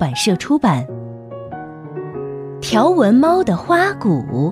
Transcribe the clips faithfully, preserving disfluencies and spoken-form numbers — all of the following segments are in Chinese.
版社出版。条纹猫的花鼓。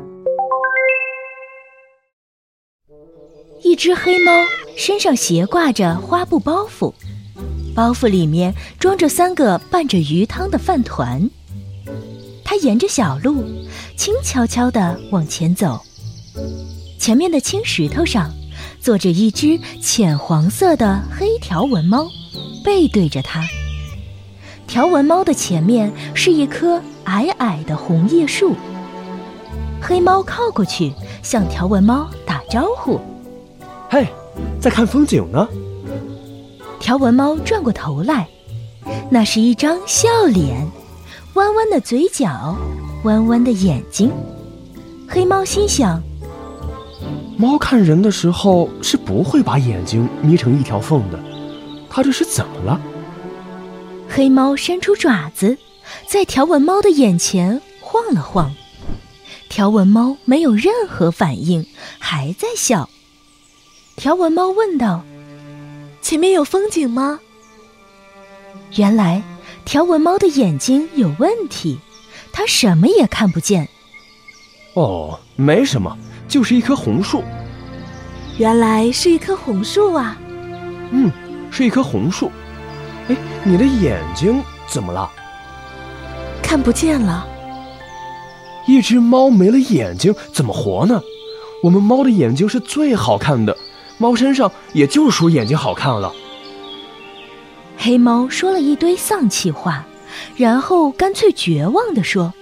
一只黑猫身上斜挂着花布包袱，包袱里面装着三个拌着鱼汤的饭团。它沿着小路轻悄悄地往前走，前面的青石头上坐着一只浅黄色的黑条纹猫，背对着它。条纹猫的前面是一棵矮矮的红叶树。黑猫靠过去向条纹猫打招呼： 嘿，在看风景呢。 条纹猫转过头来，那是一张笑脸，弯弯的嘴角，弯弯的眼睛。黑猫心想， 猫看人的时候是不会把眼睛眯成一条缝的，它这是怎么了？ 黑猫伸出爪子，在条纹猫的眼前晃了晃。条纹猫没有任何反应，还在笑。条纹猫问道：前面有风景吗？原来条纹猫的眼睛有问题，它什么也看不见。 哦，没什么，就是一棵红树。 原来是一棵红树啊。 嗯，是一棵红树。哎，你的眼睛怎么了？ 看不见了。 一只猫没了眼睛怎么活呢？我们猫的眼睛是最好看的，猫身上也就属眼睛好看了。 黑猫说了一堆丧气话，然后干脆绝望地说：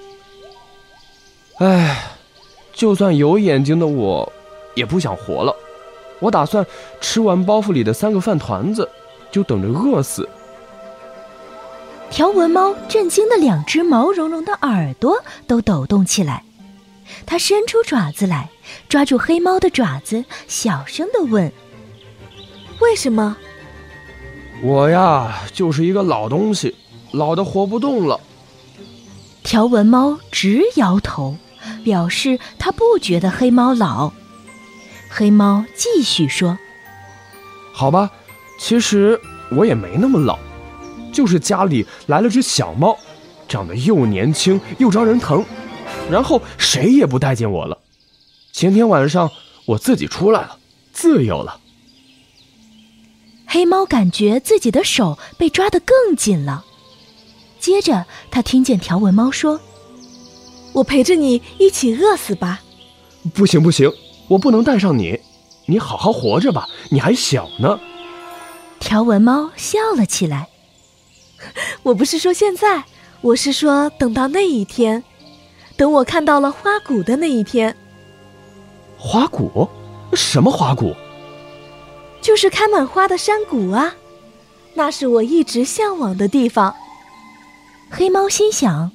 哎，就算有眼睛的我也不想活了，我打算吃完包袱里的三个饭团子就等着饿死。 条纹猫震惊的两只毛茸茸的耳朵都抖动起来，它伸出爪子来，抓住黑猫的爪子，小声地问：为什么？ 我呀，就是一个老东西，老得活不动了。 条纹猫直摇头，表示它不觉得黑猫老。黑猫继续说： 好吧，其实我也没那么老，就是家里来了只小猫，长得又年轻又招人疼，然后谁也不待见我了。前天晚上我自己出来了，自由了。 黑猫感觉自己的手被抓得更紧了。接着他听见条纹猫说：我陪着你一起饿死吧。 不行不行，我不能带上你，你好好活着吧，你还小呢。 条纹猫笑了起来：我不是说现在，我是说等到那一天，等我看到了花鼓的那一天。 花鼓？什么花鼓？ 就是开满花的山谷啊，那是我一直向往的地方。黑猫心想：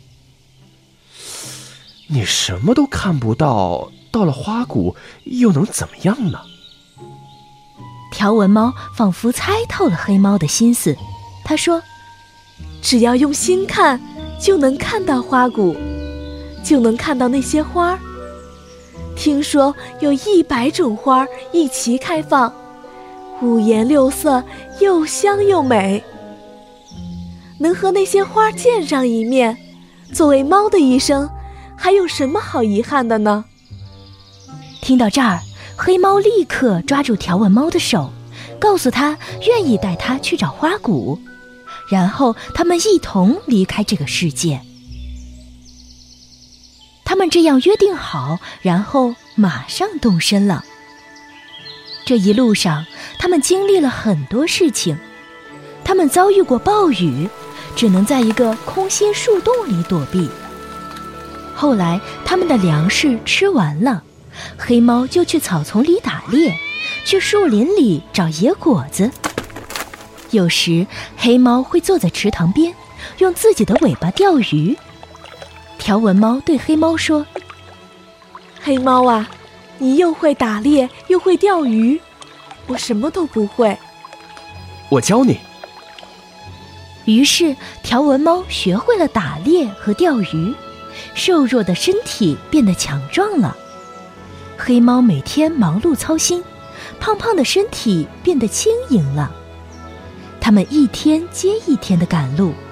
你什么都看不到，到了花谷又能怎么样呢？ 条纹猫仿佛猜透了黑猫的心思，他说：只要用心看，就能看到花谷，就能看到那些花儿。听说有一百种花一齐开放，五颜六色，又香又美。能和那些花见上一面，作为猫的一生，还有什么好遗憾的呢？听到这儿，黑猫立刻抓住条纹猫的手，告诉他愿意带他去找花鼓，然后他们一同离开这个世界。他们这样约定好，然后马上动身了。这一路上，他们经历了很多事情。他们遭遇过暴雨，只能在一个空心树洞里躲避。后来，他们的粮食吃完了，黑猫就去草丛里打猎，去树林里找野果子。有时，黑猫会坐在池塘边，用自己的尾巴钓鱼。条纹猫对黑猫说：黑猫啊，你又会打猎又会钓鱼，我什么都不会。 我教你。 于是条纹猫学会了打猎和钓鱼，瘦弱的身体变得强壮了。黑猫每天忙碌操心，胖胖的身体变得轻盈了。他们一天接一天的赶路，